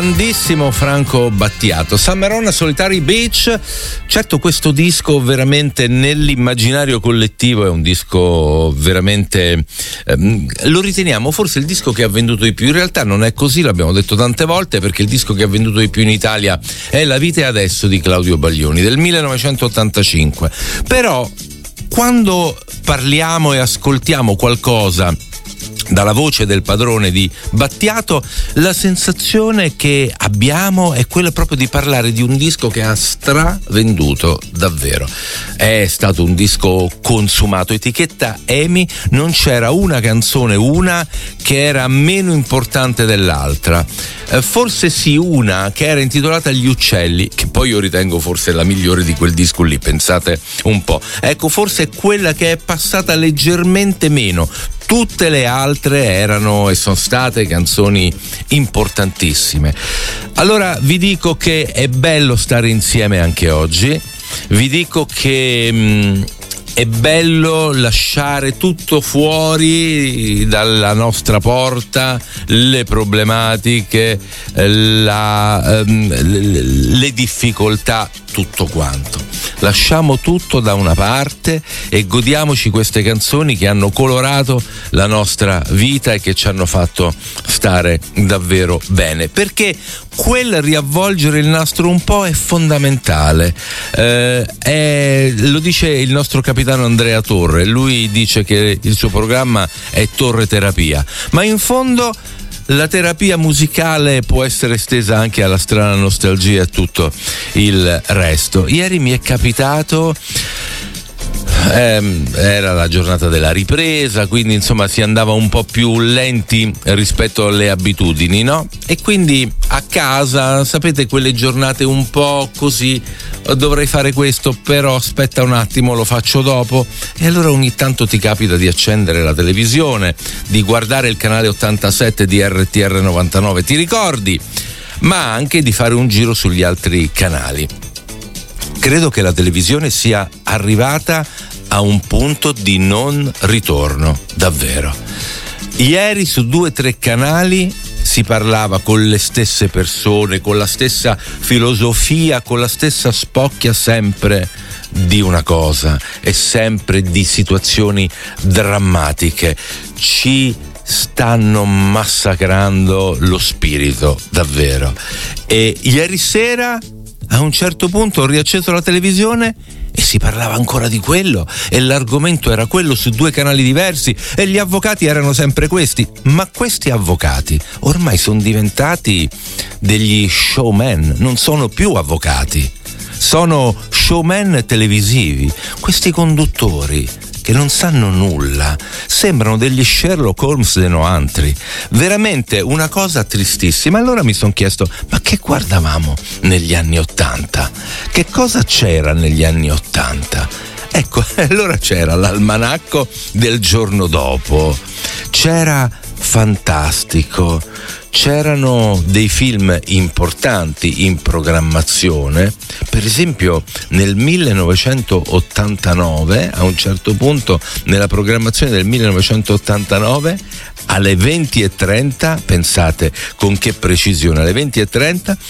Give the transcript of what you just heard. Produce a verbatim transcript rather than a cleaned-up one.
Grandissimo Franco Battiato, Summer on a Solitary Beach. Certo, questo disco veramente nell'immaginario collettivo è un disco veramente ehm, lo riteniamo forse il disco che ha venduto di più. In realtà non è così, l'abbiamo detto tante volte, perché il disco che ha venduto di più in Italia è La vita è adesso di Claudio Baglioni del millenovecentottantacinque. Però quando parliamo e ascoltiamo qualcosa dalla voce del padrone di Battiato, la sensazione che abbiamo è quella proprio di parlare di un disco che ha stravenduto davvero. È stato un disco consumato, etichetta EMI, non c'era una canzone, una che era meno importante dell'altra. Eh, forse sì, una che era intitolata Gli uccelli, che poi io ritengo forse la migliore di quel disco lì, pensate un po'. Ecco, forse è quella che è passata leggermente meno. Tutte le altre erano e sono state canzoni importantissime. Allora vi dico che è bello stare insieme anche oggi, vi dico che mh, è bello lasciare tutto fuori dalla nostra porta, le problematiche, la, um, le difficoltà, tutto quanto. Lasciamo tutto da una parte e godiamoci queste canzoni che hanno colorato la nostra vita e che ci hanno fatto stare davvero bene, perché quel riavvolgere il nastro un po' è fondamentale. Eh, è, lo dice il nostro capitano Andrea Torre, lui dice che il suo programma è Torre Terapia, ma in fondo la terapia musicale può essere estesa anche alla strana nostalgia e a tutto il resto. Ieri mi è capitato, ehm, era la giornata della ripresa, quindi insomma si andava un po' più lenti rispetto alle abitudini, no? E quindi a casa, sapete, quelle giornate un po' così, dovrei fare questo, però aspetta un attimo, lo faccio dopo. E allora ogni tanto ti capita di accendere la televisione, di guardare il canale ottantasette di R T R novantanove, ti ricordi? Ma anche di fare un giro sugli altri canali. Credo che la televisione sia arrivata a un punto di non ritorno, davvero. Ieri su due o tre canali si parlava con le stesse persone, con la stessa filosofia, con la stessa spocchia, sempre di una cosa e sempre di situazioni drammatiche. Ci stanno massacrando lo spirito, davvero. E ieri sera a un certo punto ho riacceso la televisione e si parlava ancora di quello, e l'argomento era quello su due canali diversi, e gli avvocati erano sempre questi. Ma questi avvocati ormai sono diventati degli showman, non sono più avvocati, sono showman televisivi. Questi conduttori che non sanno nulla, sembrano degli Sherlock Holmes dei noantri, veramente una cosa tristissima. Allora mi sono chiesto, ma che guardavamo negli anni Ottanta? Che cosa c'era negli anni Ottanta? Ecco, allora c'era l'almanacco del giorno dopo, c'era Fantastico, c'erano dei film importanti in programmazione. Per esempio nel millenovecentottantanove, a un certo punto nella programmazione del millenovecentottantanove, alle venti e trenta, pensate con che precisione, alle venti e trenta